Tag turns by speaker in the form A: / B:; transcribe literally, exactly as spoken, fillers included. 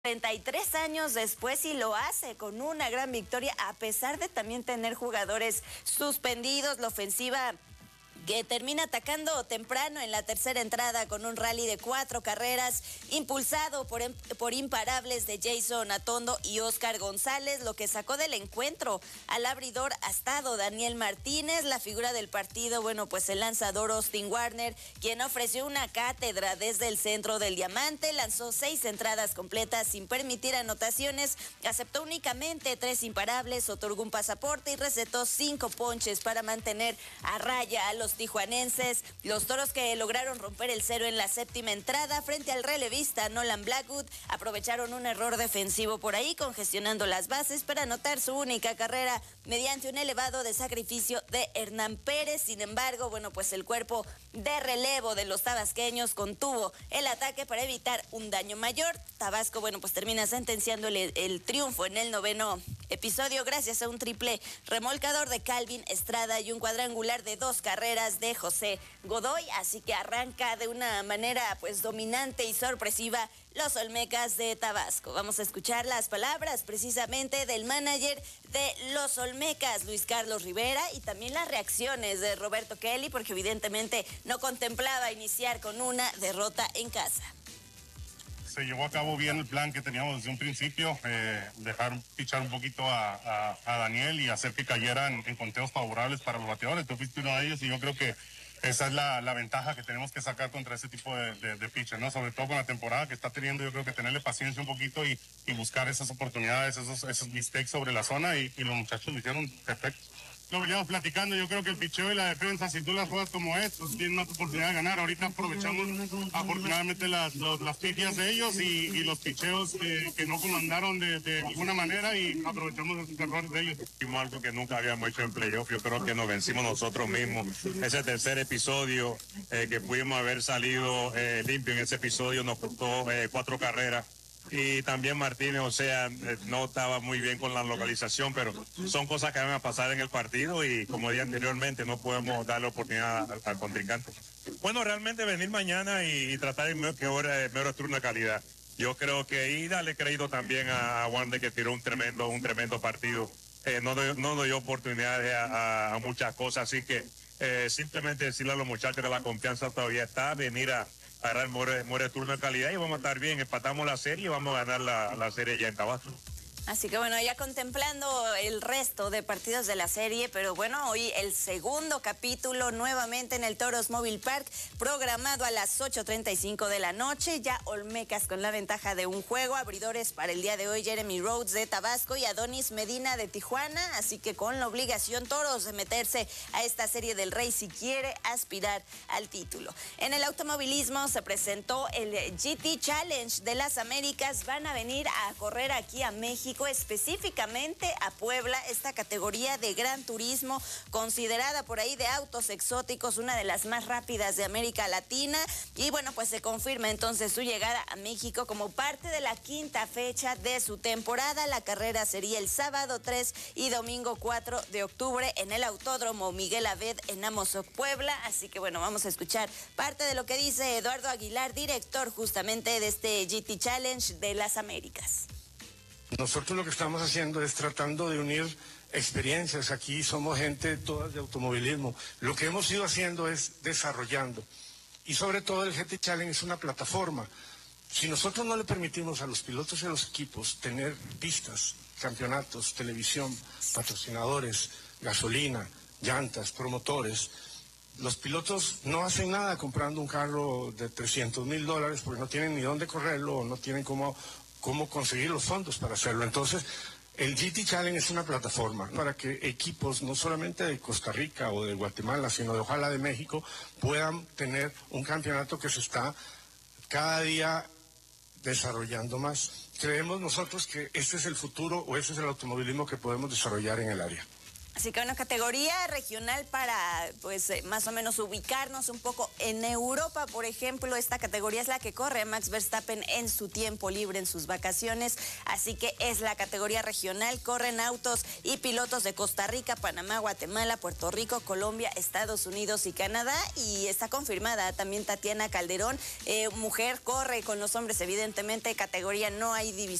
A: treinta y tres años después y lo hace con una gran victoria a pesar de también tener jugadores suspendidos. La ofensiva que termina atacando temprano en la tercera entrada con un rally de cuatro carreras impulsado por, por imparables de Jason Atondo y Oscar González, lo que sacó del encuentro al abridor astado Daniel Martínez. La figura del partido, bueno, pues el lanzador Austin Warner, quien ofreció una cátedra desde el centro del diamante, lanzó seis entradas completas sin permitir anotaciones, aceptó únicamente tres imparables, otorgó un pasaporte y recetó cinco ponches para mantener a raya a los tijuanenses. Los toros, que lograron romper el cero en la séptima entrada frente al relevista Nolan Blackwood, aprovecharon un error defensivo por ahí, congestionando las bases para anotar su única carrera mediante un elevado de sacrificio de Hernán Pérez. Sin embargo, bueno, pues el cuerpo de relevo de los tabasqueños contuvo el ataque para evitar un daño mayor. Tabasco, bueno, pues termina sentenciando el, el triunfo en el noveno episodio gracias a un triple remolcador de Calvin Estrada y un cuadrangular de dos carreras de José Godoy, así que arranca de una manera pues dominante y sorpresiva los Olmecas de Tabasco. Vamos a escuchar las palabras precisamente del manager de los Olmecas, Luis Carlos Rivera, y también las reacciones de Roberto Kelly, porque evidentemente no contemplaba iniciar con una derrota en casa.
B: Se llevó a cabo bien el plan que teníamos desde un principio, eh, dejar pichar un poquito a, a, a Daniel y hacer que cayeran en conteos favorables para los bateadores. Tú fuiste uno de ellos y yo creo que esa es la, la ventaja que tenemos que sacar contra ese tipo de, de, de pitcher, ¿no? Sobre todo con la temporada que está teniendo, yo creo que tenerle paciencia un poquito y, y buscar esas oportunidades, esos, esos mistakes sobre la zona, y, y los muchachos lo hicieron perfecto. Lo veníamos platicando, yo creo que el picheo y la defensa, si tú las juegas como es, pues tienen una oportunidad de ganar. Ahorita aprovechamos afortunadamente las, los, las pifias de ellos y, y los picheos que, que no comandaron de, de alguna manera, y aprovechamos esos errores de ellos.
C: Hicimos algo que nunca habíamos hecho en playoff, yo creo que nos vencimos nosotros mismos. Ese tercer episodio eh, que pudimos haber salido eh, limpio en ese episodio nos costó eh, cuatro carreras. Y también Martínez, o sea, no estaba muy bien con la localización, pero son cosas que van a pasar en el partido y, como dije anteriormente, no podemos darle oportunidad al, al contrincante. Bueno, realmente venir mañana y, y tratar el mejor, mejor turno de calidad. Yo creo que, y darle crédito también a, a Wander, que tiró un tremendo, un tremendo partido. Eh, no, no nos dio oportunidades a, a, a muchas cosas, así que eh, simplemente decirle a los muchachos que la confianza todavía está, venir a agarrar more, more turno de calidad y vamos a estar bien. Empatamos la serie y vamos a ganar la, la serie ya en Tabasco.
A: Así que bueno, ya contemplando el resto de partidos de la serie, pero bueno, hoy el segundo capítulo nuevamente en el Toros Mobile Park, programado a las ocho treinta y cinco de la noche. Ya Olmecas con la ventaja de un juego. Abridores para el día de hoy, Jeremy Rhodes de Tabasco y Adonis Medina de Tijuana. Así que con la obligación Toros de meterse a esta serie del Rey si quiere aspirar al título. En el automovilismo se presentó el G T Challenge de las Américas. Van a venir a correr aquí a México, específicamente a Puebla, esta categoría de gran turismo, considerada por ahí de autos exóticos, una de las más rápidas de América Latina. Y bueno, pues se confirma entonces su llegada a México como parte de la quinta fecha de su temporada. La carrera sería el sábado tres y domingo cuatro de octubre en el Autódromo Miguel Abed en Amozoc, Puebla. Así que bueno, vamos a escuchar parte de lo que dice Eduardo Aguilar, director justamente de este G T Challenge de las Américas.
D: Nosotros lo que estamos haciendo es tratando de unir experiencias. Aquí somos gente todas de automovilismo. Lo que hemos ido haciendo es desarrollando. Y sobre todo el G T Challenge es una plataforma. Si nosotros no le permitimos a los pilotos y a los equipos tener pistas, campeonatos, televisión, patrocinadores, gasolina, llantas, promotores, los pilotos no hacen nada comprando un carro de trescientos mil dólares porque no tienen ni dónde correrlo o no tienen cómo... cómo conseguir los fondos para hacerlo. Entonces, el G T Challenge es una plataforma para que equipos, no solamente de Costa Rica o de Guatemala, sino de ojalá de México, puedan tener un campeonato que se está cada día desarrollando más. Creemos nosotros que este es el futuro o ese es el automovilismo que podemos desarrollar en el área.
A: Así que una categoría regional para, pues, eh, más o menos ubicarnos un poco en Europa, por ejemplo. Esta categoría es la que corre Max Verstappen en su tiempo libre, en sus vacaciones. Así que es la categoría regional. Corren autos y pilotos de Costa Rica, Panamá, Guatemala, Puerto Rico, Colombia, Estados Unidos y Canadá. Y está confirmada también Tatiana Calderón, eh, mujer, corre con los hombres, evidentemente. Categoría no hay división.